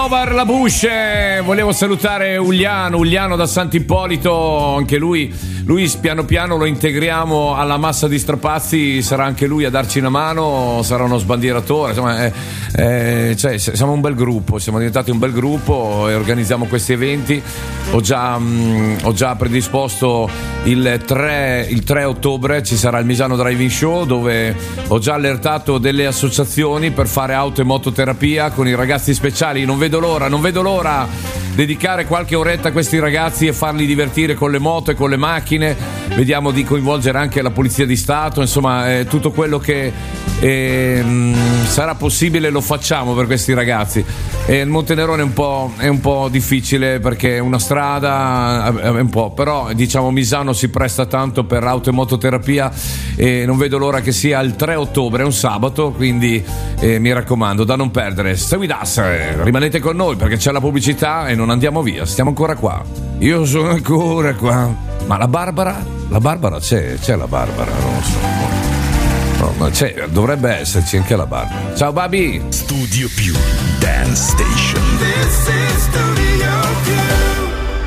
Over la Bush, volevo salutare Uliano da Sant'Ippolito, anche lui piano piano lo integriamo alla massa di strapazzi, sarà anche lui a darci una mano, sarà uno sbandieratore, insomma, cioè, siamo un bel gruppo, siamo diventati un bel gruppo e organizziamo questi eventi. Ho già predisposto il 3 ottobre ci sarà il Misano Driving Show, dove ho già allertato delle associazioni per fare auto e mototerapia con i ragazzi speciali. Non vedo l'ora dedicare qualche oretta a questi ragazzi e farli divertire con le moto e con le macchine. Vediamo di coinvolgere anche la Polizia di Stato, insomma, tutto quello che sarà possibile lo facciamo per questi ragazzi. E il Montenerone è un po' difficile perché è una strada, è un po', però diciamo Misano si presta tanto per auto e mototerapia e non vedo l'ora che sia il 3 ottobre, è un sabato, quindi mi raccomando, da non perdere. Stay with us, rimanete con noi perché c'è la pubblicità e non andiamo via, stiamo ancora qua. Io sono ancora qua. Ma la Barbara c'è la Barbara, non lo so. No, ma dovrebbe esserci anche la Barbara. Ciao Babi. Studio Più Dance Station. This is Studio Più.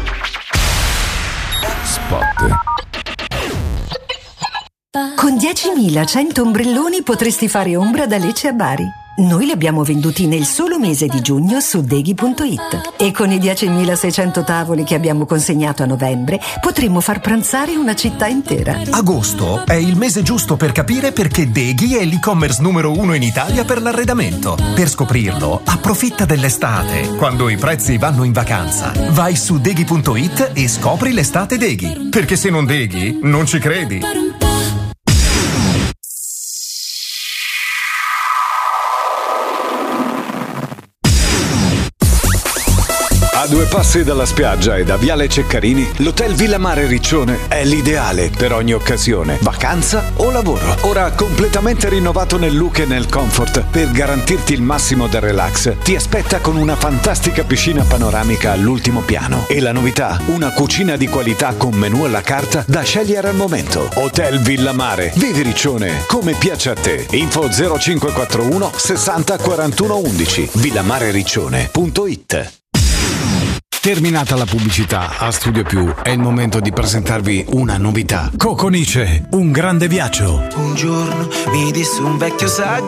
Spot. Con 10.100 ombrelloni potresti fare ombra da Lecce a Bari. Noi li abbiamo venduti nel solo mese di giugno su Deghi.it e con i 10.600 tavoli che abbiamo consegnato a novembre potremmo far pranzare una città intera. Agosto è il mese giusto per capire perché Deghi è l'e-commerce numero 1 in Italia per l'arredamento. Per scoprirlo, approfitta dell'estate, quando i prezzi vanno in vacanza. Vai su Deghi.it e scopri l'estate Deghi. Perché se non Deghi, non ci credi. A 2 passi dalla spiaggia e da Viale Ceccarini, l'Hotel Villa Mare Riccione è l'ideale per ogni occasione, vacanza o lavoro. Ora completamente rinnovato nel look e nel comfort per garantirti il massimo del relax. Ti aspetta con una fantastica piscina panoramica all'ultimo piano e la novità, una cucina di qualità con menù alla carta da scegliere al momento. Hotel Villa Mare, vivi Riccione come piace a te. Info 0541 60 41 11 villamarericcione.it. Terminata la pubblicità a Studio Più, è il momento di presentarvi una novità. Coconice, un grande viaggio. Un giorno mi disse un vecchio saggio